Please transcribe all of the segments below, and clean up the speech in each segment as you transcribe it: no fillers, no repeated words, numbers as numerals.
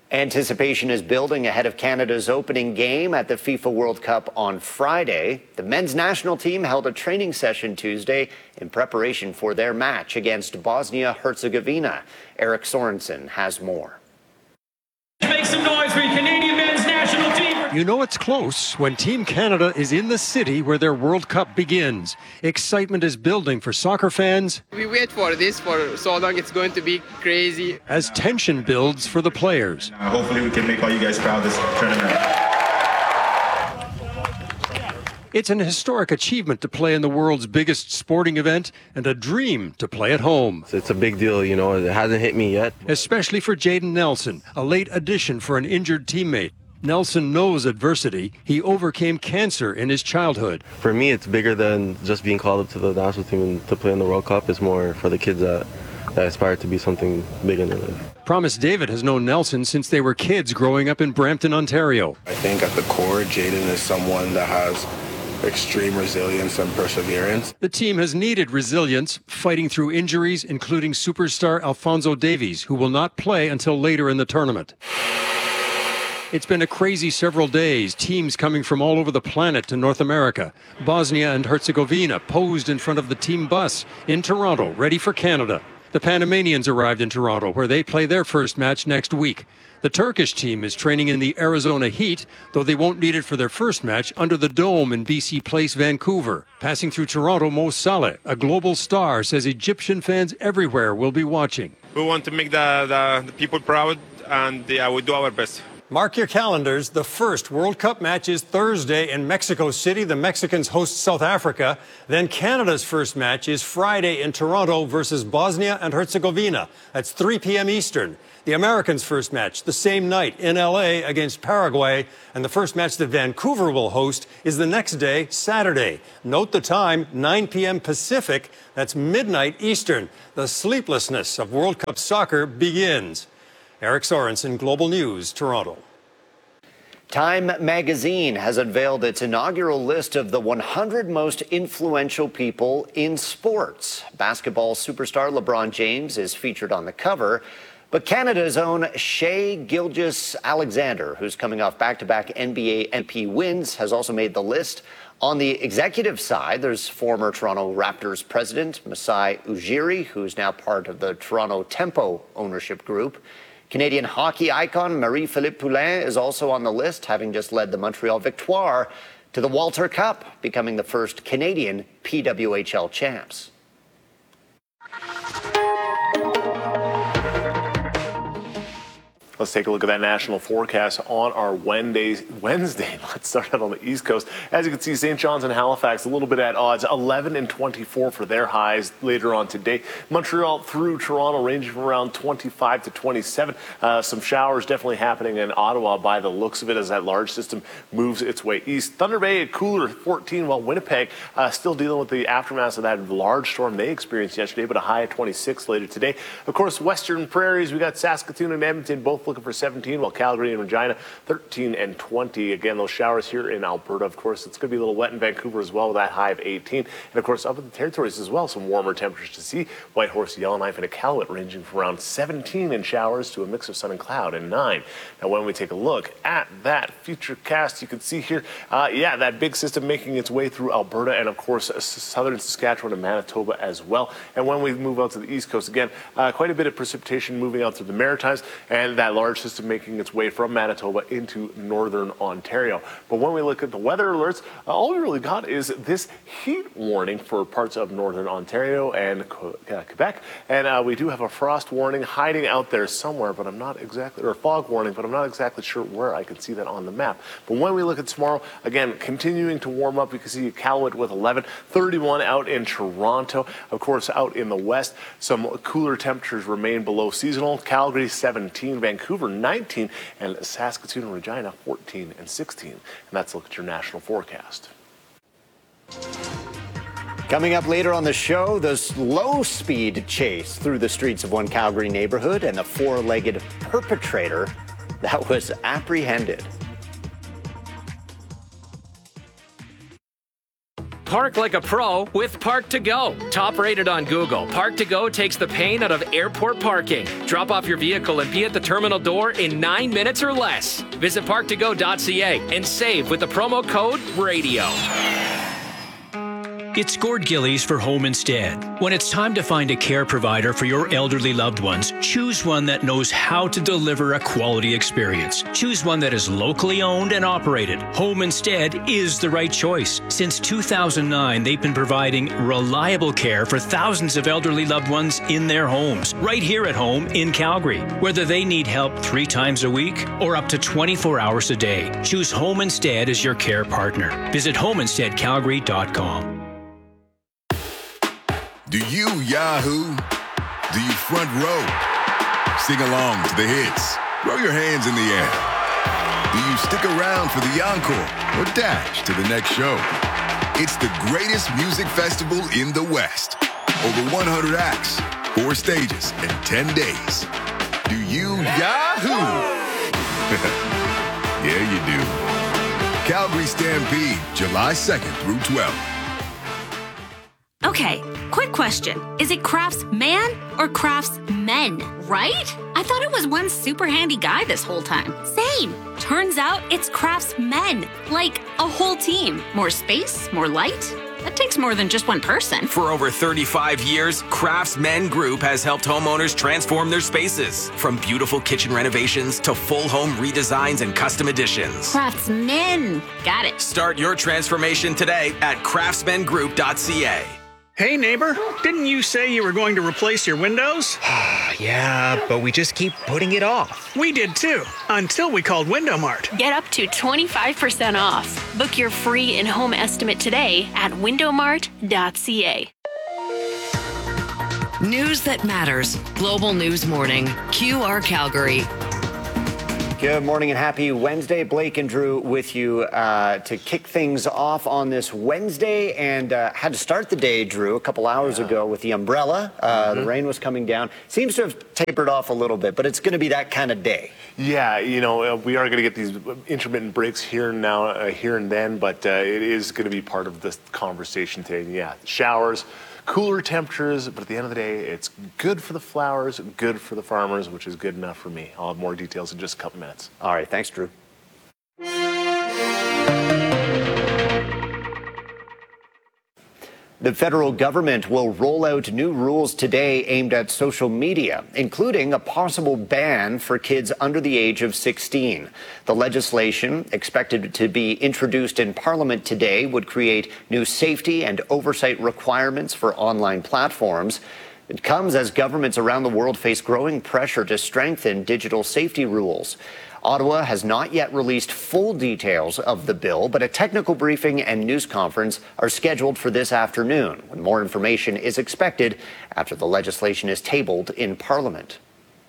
Anticipation is building ahead of Canada's opening game at the FIFA World Cup on Friday. The men's national team held a training session Tuesday in preparation for their match against Bosnia-Herzegovina. Eric Sorensen has more. Make some noise for your Canadian men's national team. You know it's close when Team Canada is in the city where their World Cup begins. Excitement is building for soccer fans. We wait for this for so long, it's going to be crazy. As tension builds for the players. Hopefully we can make all you guys proud this tournament. It's an historic achievement to play in the world's biggest sporting event and a dream to play at home. It's a big deal, you know, it hasn't hit me yet. Especially for Jayden Nelson, a late addition for an injured teammate. Nelson knows adversity. He overcame cancer in his childhood. For me, it's bigger than just being called up to the national team and to play in the World Cup. It's more for the kids that aspire to be something big in their life. Promise David has known Nelson since they were kids growing up in Brampton, Ontario. I think at the core, Jayden is someone that has extreme resilience and perseverance. The team has needed resilience, fighting through injuries, including superstar Alphonso Davies, who will not play until later in the tournament. It's been a crazy several days, teams coming from all over the planet to North America. Bosnia and Herzegovina posed in front of the team bus in Toronto, ready for Canada. The Panamanians arrived in Toronto, where they play their first match next week. The Turkish team is training in the Arizona heat, though they won't need it for their first match under the Dome in BC Place, Vancouver. Passing through Toronto, Mo Saleh, a global star, says Egyptian fans everywhere will be watching. We want to make the people proud, and we do our best. Mark your calendars. The first World Cup match is Thursday in Mexico City. The Mexicans host South Africa. Then Canada's first match is Friday in Toronto versus Bosnia and Herzegovina. That's 3 p.m. Eastern. The Americans' first match the same night in L.A. against Paraguay. And the first match that Vancouver will host is the next day, Saturday. Note the time, 9 p.m. Pacific. That's midnight Eastern. The sleeplessness of World Cup soccer begins. Eric Sorensen, Global News, Toronto. Time magazine has unveiled its inaugural list of the 100 most influential people in sports. Basketball superstar LeBron James is featured on the cover, but Canada's own Shai Gilgeous-Alexander, who's coming off back-to-back NBA MVP wins, has also made the list. On the executive side, there's former Toronto Raptors president Masai Ujiri, who's now part of the Toronto Tempo ownership group. Canadian hockey icon Marie-Philippe Poulin is also on the list, having just led the Montreal Victoire to the Walter Cup, becoming the first Canadian PWHL champs. Let's take a look at that national forecast on our Wednesday. Let's start out on the East Coast. As you can see, St. John's and Halifax a little bit at odds, 11 and 24 for their highs later on today. Montreal through Toronto ranging from around 25 to 27. Some showers definitely happening in Ottawa by the looks of it as that large system moves its way east. Thunder Bay, a cooler 14, while Winnipeg still dealing with the aftermath of that large storm they experienced yesterday, but a high of 26 later today. Of course, Western Prairies, we got Saskatoon and Edmonton both looking for 17, while Calgary and Regina 13 and 20. Again, those showers here in Alberta. Of course, it's going to be a little wet in Vancouver as well with that high of 18. And of course, up in the territories as well, some warmer temperatures to see. Whitehorse, Yellowknife, and Iqaluit ranging from around 17 in showers to a mix of sun and cloud and 9. Now, when we take a look at that future cast, you can see here, that big system making its way through Alberta and, of course, southern Saskatchewan and Manitoba as well. And when we move out to the east coast, again, quite a bit of precipitation moving out through the Maritimes and that large system making its way from Manitoba into northern Ontario. But when we look at the weather alerts, all we really got is this heat warning for parts of northern Ontario and Quebec. And we do have a frost warning hiding out there somewhere, but I'm not exactly, or a fog warning, but I'm not exactly sure where. I can see that on the map. But when we look at tomorrow, again, continuing to warm up, you can see Iqaluit with 11, 31 out in Toronto. Of course, out in the west, some cooler temperatures remain below seasonal. Calgary 17, Vancouver 19, and Saskatoon and Regina 14 and 16. And that's a look at your national forecast. Coming up later on the show, the low-speed chase through the streets of one Calgary neighborhood and the four-legged perpetrator that was apprehended. Park like a pro with Park2Go. Top rated on Google, Park2Go takes the pain out of airport parking. Drop off your vehicle and be at the terminal door in 9 minutes or less. Visit park2go.ca and save with the promo code RADIO. It's Gord Gillies for Home Instead. When it's time to find a care provider for your elderly loved ones, choose one that knows how to deliver a quality experience. Choose one that is locally owned and operated. Home Instead is the right choice. Since 2009, they've been providing reliable care for thousands of elderly loved ones in their homes, right here at home in Calgary. Whether they need help 3 times a week or up to 24 hours a day, choose Home Instead as your care partner. Visit homeinsteadcalgary.com. Do you Yahoo? Do you front row? Sing along to the hits. Throw your hands in the air. Do you stick around for the encore or dash to the next show? It's the greatest music festival in the West. Over 100 acts, 4 stages, and 10 days. Do you Yahoo? Yeah, you do. Calgary Stampede, July 2nd through 12th. Okay, quick question. Is it Craftsman or Craftsmen, right? I thought it was one super handy guy this whole time. Same. Turns out it's Craftsmen, like a whole team. More space, more light. That takes more than just one person. For over 35 years, Craftsmen Group has helped homeowners transform their spaces. From beautiful kitchen renovations to full home redesigns and custom additions. Craftsmen. Got it. Start your transformation today at craftsmengroup.ca. Hey neighbor, didn't you say you were going to replace your windows? Yeah, but we just keep putting it off. We did too, until we called Window Mart. Get up to 25% off. Book your free in-home estimate today at windowmart.ca. News that matters. Global News Morning. QR Calgary. Good morning and happy Wednesday. Blake and Drew with you to kick things off on this Wednesday, and had to start the day, Drew, a couple hours ago with the umbrella. The rain was coming down. Seems to have tapered off a little bit, but it's going to be that kind of day. Yeah, you know, we are going to get these intermittent breaks here and now, here and then, but it is going to be part of this conversation today. And yeah, showers, cooler temperatures, but at the end of the day, it's good for the flowers, good for the farmers, which is good enough for me. I'll have more details in just a couple minutes. All right, thanks, Drew. The federal government will roll out new rules today aimed at social media, including a possible ban for kids under the age of 16. The legislation, expected to be introduced in Parliament today, would create new safety and oversight requirements for online platforms. It comes as governments around the world face growing pressure to strengthen digital safety rules. Ottawa has not yet released full details of the bill, but a technical briefing and news conference are scheduled for this afternoon, when more information is expected after the legislation is tabled in Parliament.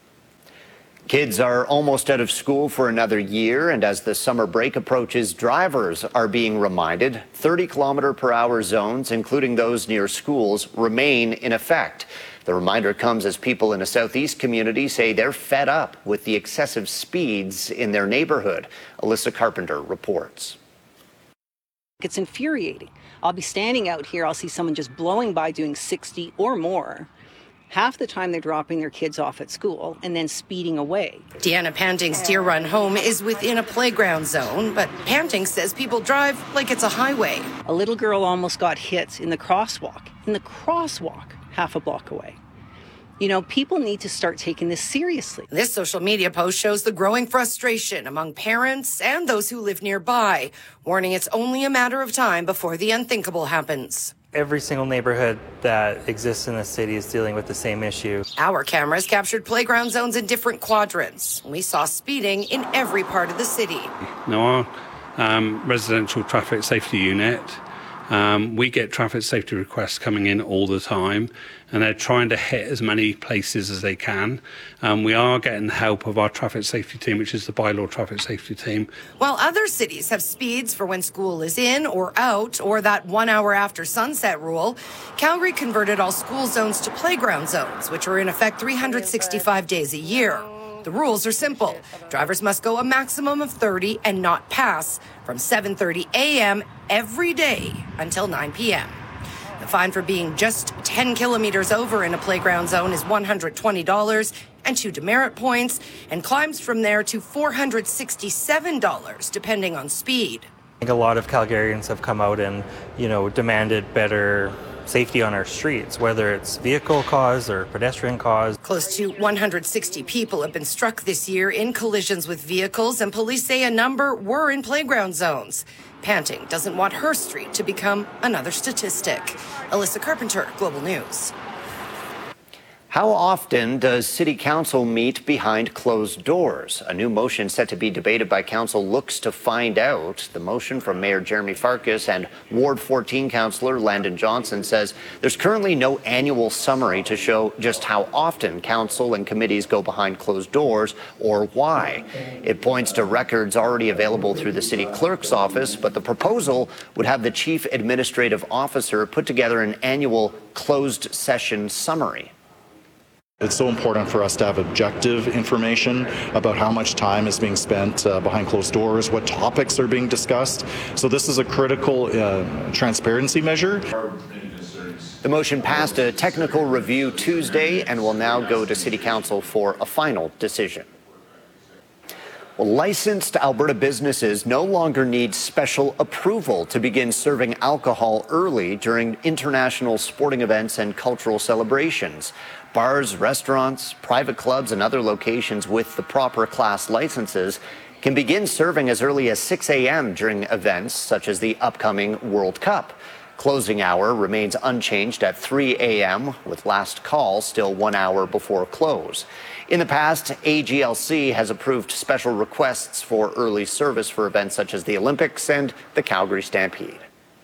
Kids are almost out of school for another year, and as the summer break approaches, drivers are being reminded 30-kilometer-per-hour zones, including those near schools, remain in effect. The reminder comes as people in a southeast community say they're fed up with the excessive speeds in their neighborhood. Alyssa Carpenter reports. It's infuriating. I'll be standing out here, I'll see someone just blowing by doing 60 or more. Half the time they're dropping their kids off at school and then speeding away. Deanna Panting's Deer Run home is within a playground zone, but Panting says people drive like it's a highway. A little girl almost got hit in the crosswalk. Half a block away. You know, people need to start taking this seriously. This social media post shows the growing frustration among parents and those who live nearby, warning it's only a matter of time before the unthinkable happens. Every single neighborhood that exists in the city is dealing with the same issue. Our cameras captured playground zones in different quadrants. We saw speeding in every part of the city. Now, our residential traffic safety unit, we get traffic safety requests coming in all the time, and they're trying to hit as many places as they can. We are getting the help of our traffic safety team, which is the bylaw traffic safety team. While other cities have speeds for when school is in or out, or that 1 hour after sunset rule, Calgary converted all school zones to playground zones, which are in effect 365 days a year. The rules are simple. Drivers must go a maximum of 30 and not pass from 7:30 a.m. every day until 9 p.m. The fine for being just 10 kilometers over in a playground zone is $120 and 2 demerit points, and climbs from there to $467 depending on speed. I think a lot of Calgarians have come out and, demanded better safety on our streets, whether it's vehicle caused or pedestrian caused. Close to 160 people have been struck this year in collisions with vehicles, and police say a number were in playground zones. Panting doesn't want her street to become another statistic. Alyssa Carpenter, Global News. How often does City Council meet behind closed doors? A new motion set to be debated by Council looks to find out. The motion from Mayor Jeremy Farkas and Ward 14 Councillor Landon Johnson says there's currently no annual summary to show just how often Council and committees go behind closed doors or why. It points to records already available through the City Clerk's office, but the proposal would have the Chief Administrative Officer put together an annual closed session summary. It's so important for us to have objective information about how much time is being spent behind closed doors, what topics are being discussed. So this is a critical transparency measure. The motion passed a technical review Tuesday and will now go to City Council for a final decision. Well, licensed Alberta businesses no longer need special approval to begin serving alcohol early during international sporting events and cultural celebrations. Bars, restaurants, private clubs, and other locations with the proper class licenses can begin serving as early as 6 a.m. during events such as the upcoming World Cup. Closing hour remains unchanged at 3 a.m., with last call still 1 hour before close. In the past, AGLC has approved special requests for early service for events such as the Olympics and the Calgary Stampede.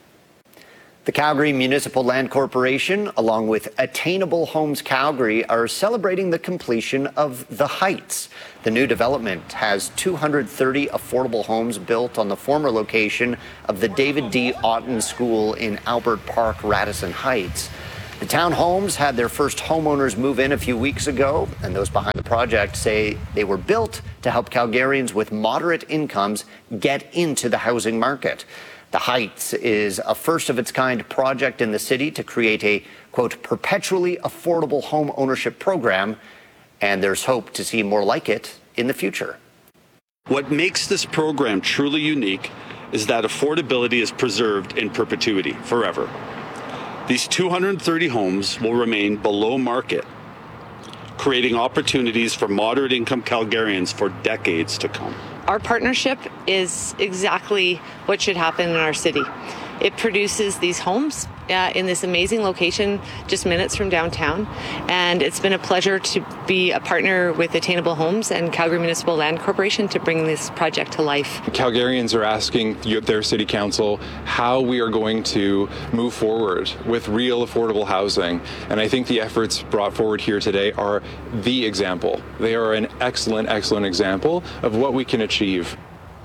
The Calgary Municipal Land Corporation, along with Attainable Homes Calgary, are celebrating the completion of The Heights. The new development has 230 affordable homes built on the former location of the David D. Otten School in Albert Park, Radisson Heights. The townhomes had their first homeowners move in a few weeks ago, and those behind the project say they were built to help Calgarians with moderate incomes get into the housing market. The Heights is a first-of-its-kind project in the city to create a, quote, perpetually affordable home ownership program, and there's hope to see more like it in the future. What makes this program truly unique is that affordability is preserved in perpetuity, forever. These 230 homes will remain below market, creating opportunities for moderate-income Calgarians for decades to come. Our partnership is exactly what should happen in our city. It produces these homes in this amazing location just minutes from downtown, and it's been a pleasure to be a partner with Attainable Homes and Calgary Municipal Land Corporation to bring this project to life. Calgarians are asking their city council how we are going to move forward with real affordable housing, and I think the efforts brought forward here today are the example. They are an excellent example of what we can achieve.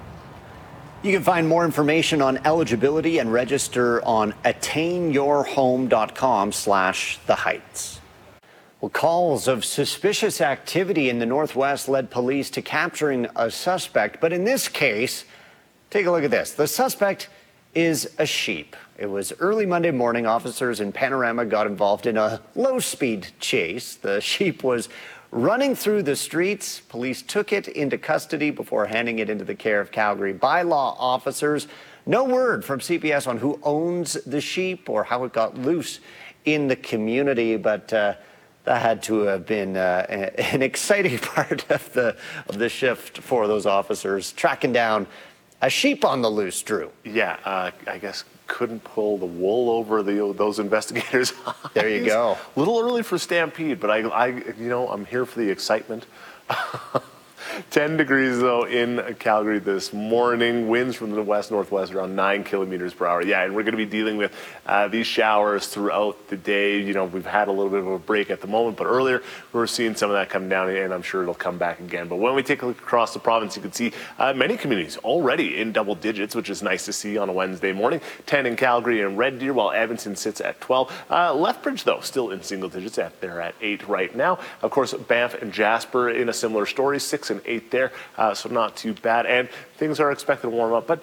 You can find more information on eligibility and register on attainyourhome.com/theheights. Well, calls of suspicious activity in the Northwest led police to capturing a suspect. But in this case, take a look at this. The suspect is a sheep. It was early Monday morning. Officers in Panorama got involved in a low-speed chase. The sheep was running through the streets. Police took it into custody before handing it into the care of Calgary bylaw officers. No word from CPS on who owns the sheep or how it got loose in the community, but that had to have been an exciting part of the shift for those officers, tracking down a sheep on the loose, Drew. Yeah, I guess couldn't pull the wool over those investigators' eyes. There you go. A little early for Stampede, but I'm here for the excitement. 10 degrees, though, in Calgary this morning. Winds from the west-northwest around 9 kilometers per hour. Yeah, and we're going to be dealing with these showers throughout the day. You know, we've had a little bit of a break at the moment, but earlier we were seeing some of that come down, and I'm sure it'll come back again. But when we take a look across the province, you can see many communities already in double digits, which is nice to see on a Wednesday morning. 10 in Calgary and Red Deer, while Edmonton sits at 12. Lethbridge, though, still in single digits. They're at 8 right now. Of course, Banff and Jasper in a similar story, 6 and 8 there, so not too bad. And things are expected to warm up, but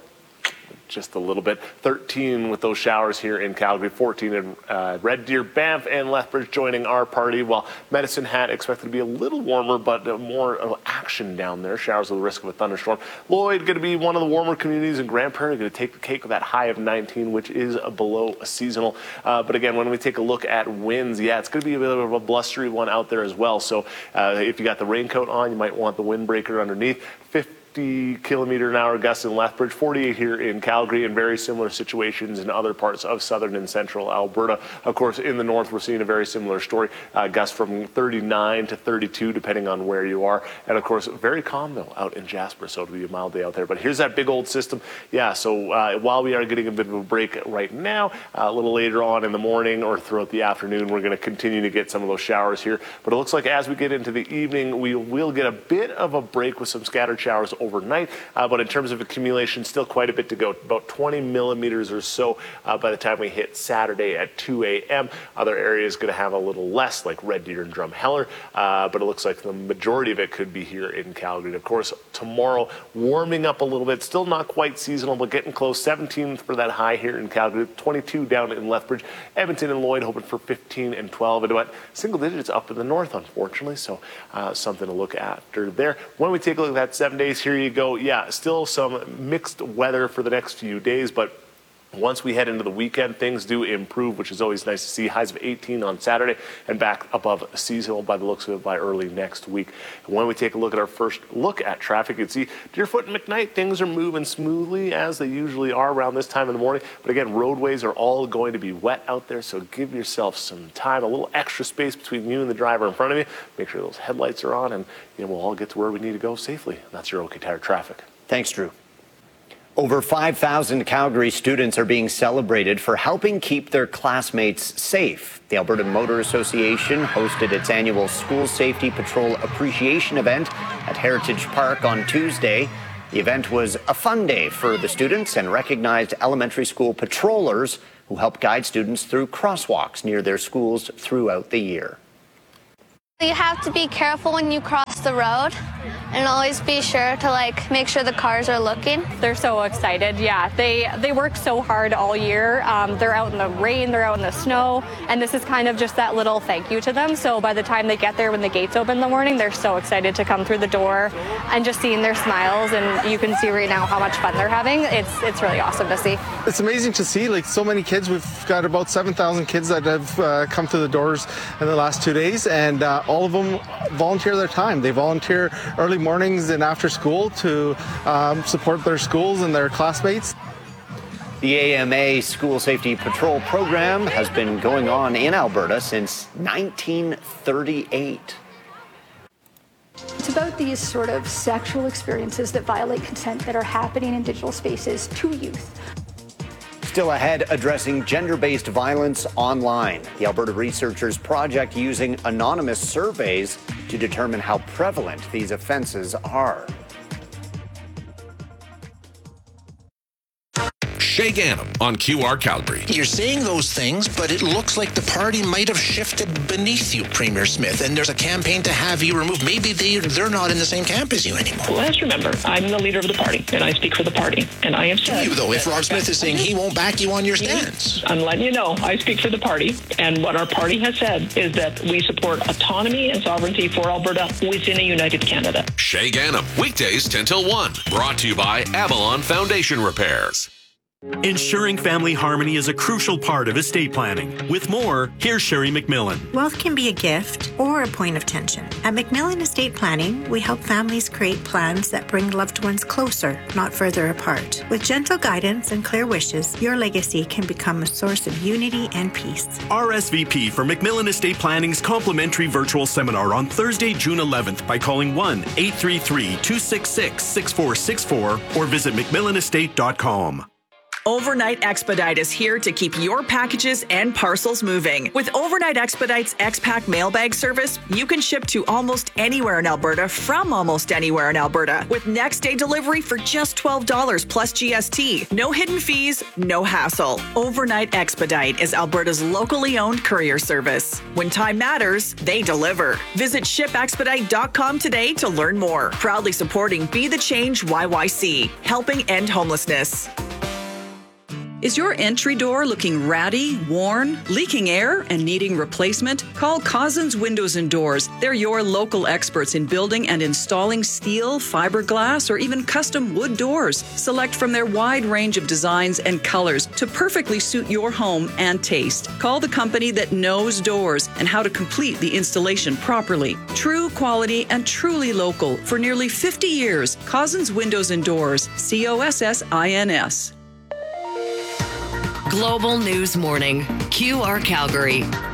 just a little bit. 13 with those showers here in Calgary, 14 in Red Deer. Banff and Lethbridge joining our party, while Medicine Hat expected to be a little warmer, but more action down there. Showers with the risk of a thunderstorm. Lloyd going to be one of the warmer communities, and Grand Prairie going to take the cake with that high of 19, which is below seasonal. But again, when we take a look at winds, yeah, it's going to be a bit of a blustery one out there as well. So if you got the raincoat on, you might want the windbreaker underneath. 50-kilometer-an-hour gusts in Lethbridge, 48 here in Calgary, and very similar situations in other parts of southern and central Alberta. Of course, in the north, we're seeing a very similar story. Gusts from 39 to 32, depending on where you are. And of course, very calm, though, out in Jasper, so it'll be a mild day out there. But here's that big old system. Yeah, so while we are getting a bit of a break right now, a little later on in the morning or throughout the afternoon, we're going to continue to get some of those showers here. But it looks like as we get into the evening, we will get a bit of a break with some scattered showers overnight, but in terms of accumulation, still quite a bit to go. About 20 millimeters or so by the time we hit Saturday at 2 a.m. Other areas going to have a little less, like Red Deer and Drumheller, but it looks like the majority of it could be here in Calgary. And of course, tomorrow warming up a little bit, still not quite seasonal, but getting close. 17 for that high here in Calgary, 22 down in Lethbridge. Edmonton and Lloyd hoping for 15 and 12, and about single digits up in the north, unfortunately, so something to look after there. When we take a look at that 7 days, here you go. Yeah, still some mixed weather for the next few days, but once we head into the weekend, things do improve, which is always nice to see. Highs of 18 on Saturday and back above seasonal by the looks of it by early next week. And when we take a look at our first look at traffic, you can see Deerfoot and McKnight, things are moving smoothly as they usually are around this time in the morning. But again, roadways are all going to be wet out there, so give yourself some time, a little extra space between you and the driver in front of you. Make sure those headlights are on, and we'll all get to where we need to go safely. And that's your OK Tire traffic. Thanks, Drew. Over 5,000 Calgary students are being celebrated for helping keep their classmates safe. The Alberta Motor Association hosted its annual School Safety Patrol Appreciation event at Heritage Park on Tuesday. The event was a fun day for the students and recognized elementary school patrollers who help guide students through crosswalks near their schools throughout the year. You have to be careful when you cross the road and always be sure to make sure the cars are looking. They're so excited. Yeah, they work so hard all year. They're out in the rain, they're out in the snow, and this is kind of just that little thank you to them. So by the time they get there when the gates open in the morning, they're so excited to come through the door, and just seeing their smiles, and you can see right now how much fun they're having. It's really awesome to see. It's amazing to see so many kids. We've got about 7,000 kids that have come through the doors in the last 2 days, and all of them volunteer their time. They volunteer early mornings and after school to support their schools and their classmates. The AMA School Safety Patrol program has been going on in Alberta since 1938. It's about these sort of sexual experiences that violate consent that are happening in digital spaces to youth. Still ahead, addressing gender-based violence online. The Alberta Researchers Project using anonymous surveys to determine how prevalent these offenses are. Shay Ganem on QR Calgary. You're saying those things, but it looks like the party might have shifted beneath you, Premier Smith, and there's a campaign to have you removed. Maybe they're not in the same camp as you anymore. Well, let's remember, I'm the leader of the party, and I speak for the party. And I have said... You, though, if Rob Smith is saying he won't back you on your stance. I'm letting you know, I speak for the party, and what our party has said is that we support autonomy and sovereignty for Alberta within a united Canada. Shay Ganem, weekdays 10 till 1. Brought to you by Avalon Foundation Repairs. Ensuring family harmony is a crucial part of estate planning. With more, here's Sherry McMillan. Wealth can be a gift or a point of tension. At McMillan Estate Planning, we help families create plans that bring loved ones closer, not further apart. With gentle guidance and clear wishes, your legacy can become a source of unity and peace. RSVP for McMillan Estate Planning's complimentary virtual seminar on Thursday, June 11th by calling 1-833-266-6464 or visit McMillanestate.com. Overnight Expedite is here to keep your packages and parcels moving. With Overnight Expedite's X-Pack mailbag service, you can ship to almost anywhere in Alberta from almost anywhere in Alberta with next day delivery for just $12 plus GST. No hidden fees, no hassle. Overnight Expedite is Alberta's locally owned courier service. When time matters, they deliver. Visit shipexpedite.com today to learn more. Proudly supporting Be the Change YYC, helping end homelessness. Is your entry door looking ratty, worn, leaking air, and needing replacement? Call Cousins Windows and Doors. They're your local experts in building and installing steel, fiberglass, or even custom wood doors. Select from their wide range of designs and colors to perfectly suit your home and taste. Call the company that knows doors and how to complete the installation properly. True quality and truly local for nearly 50 years. Cousins Windows and Doors. COSSINS. Global News Morning, QR Calgary.